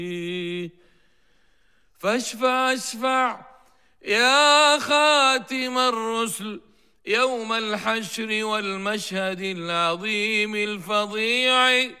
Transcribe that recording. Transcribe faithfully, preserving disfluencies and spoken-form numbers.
فاشفع اشفع يا خاتم الرسل يوم الحشر والمشهد العظيم الفظيع